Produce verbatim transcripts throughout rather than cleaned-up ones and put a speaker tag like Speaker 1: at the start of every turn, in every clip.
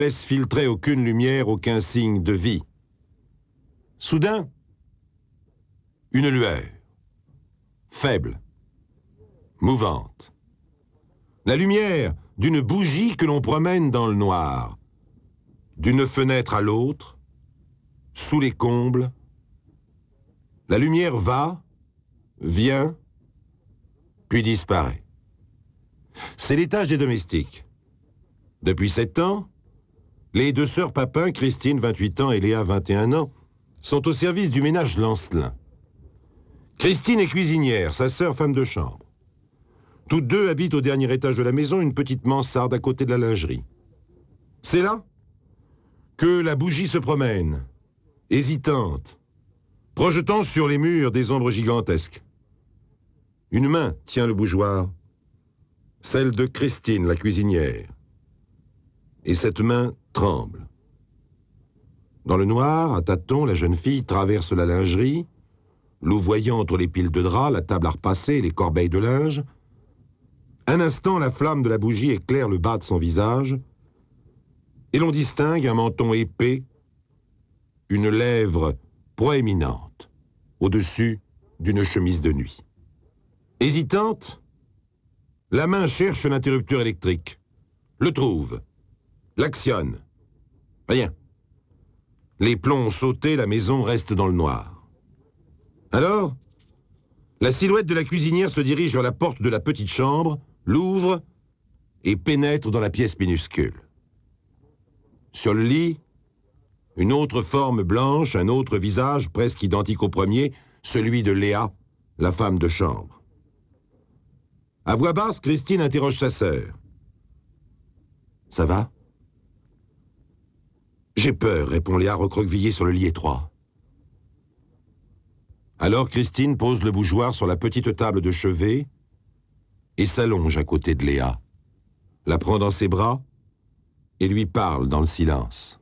Speaker 1: laisse filtrer aucune lumière, aucun signe de vie. Soudain, une lueur, faible, mouvante. La lumière d'une bougie que l'on promène dans le noir, d'une fenêtre à l'autre, sous les combles. La lumière va, vient, puis disparaît. C'est l'étage des domestiques. Depuis sept ans, les deux sœurs Papin, Christine, vingt-huit ans, et Léa, vingt et un ans, sont au service du ménage Lancelin. Christine est cuisinière, sa sœur femme de chambre. Toutes deux habitent au dernier étage de la maison, une petite mansarde à côté de la lingerie. C'est là que la bougie se promène, hésitante, projetant sur les murs des ombres gigantesques. Une main tient le bougeoir, celle de Christine, la cuisinière. Et cette main tremble. Dans le noir, à tâtons, la jeune fille traverse la lingerie, louvoyant entre les piles de draps, la table à repasser et les corbeilles de linge. Un instant, la flamme de la bougie éclaire le bas de son visage, et l'on distingue un menton épais, une lèvre proéminente, au-dessus d'une chemise de nuit. Hésitante, la main cherche l'interrupteur électrique, le trouve, l'actionne. Rien. Les plombs ont sauté, la maison reste dans le noir. Alors, la silhouette de la cuisinière se dirige vers la porte de la petite chambre, l'ouvre et pénètre dans la pièce minuscule. Sur le lit, une autre forme blanche, un autre visage presque identique au premier, celui de Léa, la femme de chambre. À voix basse, Christine interroge sa sœur. « Ça va ?» « J'ai peur, » répond Léa recroquevillée sur le lit étroit. Alors Christine pose le bougeoir sur la petite table de chevet et s'allonge à côté de Léa, la prend dans ses bras et lui parle dans le silence.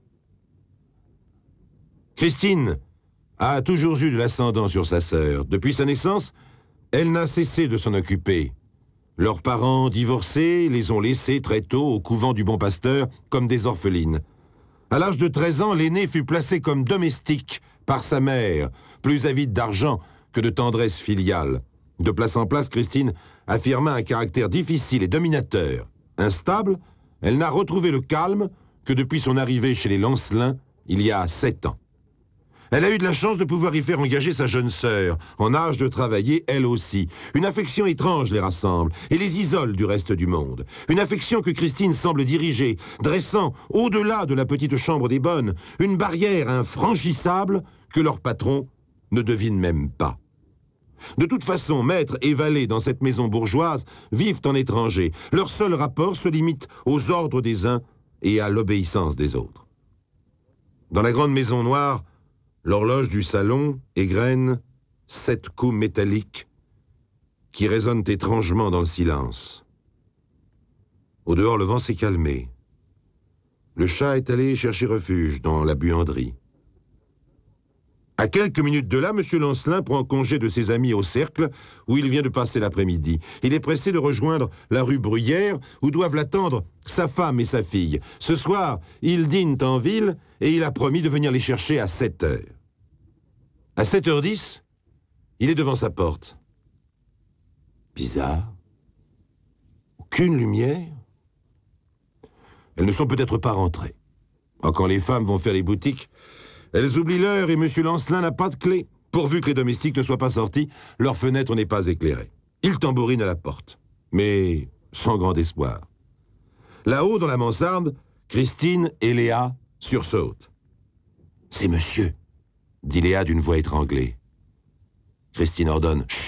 Speaker 1: Christine a toujours eu de l'ascendant sur sa sœur. Depuis sa naissance, elle n'a cessé de s'en occuper. Leurs parents divorcés les ont laissés très tôt au couvent du Bon Pasteur comme des orphelines. À l'âge de treize ans, l'aînée fut placée comme domestique par sa mère, plus avide d'argent que de tendresse filiale. De place en place, Christine affirma un caractère difficile et dominateur. Instable, elle n'a retrouvé le calme que depuis son arrivée chez les Lancelin, il y a sept ans. Elle a eu de la chance de pouvoir y faire engager sa jeune sœur, en âge de travailler elle aussi. Une affection étrange les rassemble et les isole du reste du monde. Une affection que Christine semble diriger, dressant, au-delà de la petite chambre des bonnes, une barrière infranchissable que leur patron ne devine même pas. De toute façon, maître et valet dans cette maison bourgeoise vivent en étranger. Leur seul rapport se limite aux ordres des uns et à l'obéissance des autres. Dans la grande maison noire, l'horloge du salon égrène sept coups métalliques qui résonnent étrangement dans le silence. Au dehors, le vent s'est calmé. Le chat est allé chercher refuge dans la buanderie. À quelques minutes de là, M. Lancelin prend congé de ses amis au Cercle, où il vient de passer l'après-midi. Il est pressé de rejoindre la rue Bruyère, où doivent l'attendre sa femme et sa fille. Ce soir, ils dînent en ville, et il a promis de venir les chercher à sept heures. À sept heures dix, il est devant sa porte. Bizarre. Aucune lumière. Elles ne sont peut-être pas rentrées. Oh, quand les femmes vont faire les boutiques, elles oublient l'heure et M. Lancelin n'a pas de clé. Pourvu que les domestiques ne soient pas sortis, leur fenêtre n'est pas éclairée. Il tambourine à la porte, mais sans grand espoir. Là-haut, dans la mansarde, Christine et Léa sursautent. « C'est monsieur », dit Léa d'une voix étranglée. Christine ordonne « Chut ».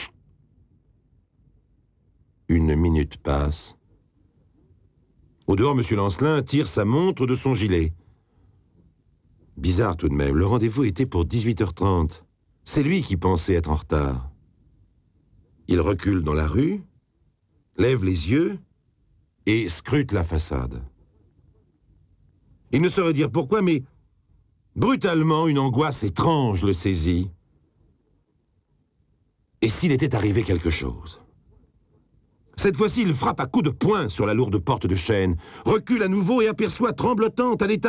Speaker 1: Une minute passe. Au dehors, M. Lancelin tire sa montre de son gilet. Bizarre tout de même, le rendez-vous était pour dix-huit heures trente. C'est lui qui pensait être en retard. Il recule dans la rue, lève les yeux et scrute la façade. Il ne saurait dire pourquoi, mais brutalement, une angoisse étrange le saisit. Et s'il était arrivé quelque chose? Cette fois-ci, il frappe à coups de poing sur la lourde porte de chêne, recule à nouveau et aperçoit, tremblotante à l'étage